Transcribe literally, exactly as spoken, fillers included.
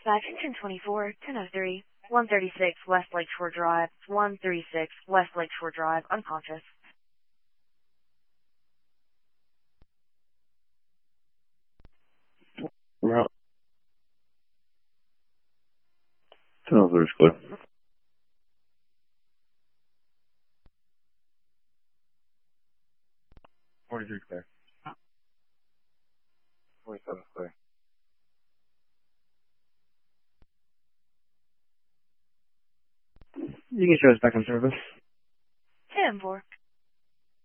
Dispatch, ten twenty-four, ten oh three, one thirty-six West Lakeshore Drive, one thirty-six West Lakeshore Drive, unconscious. Route ten oh three is clear. forty-three clear. forty-seven clear. You can show us back on service. ten four.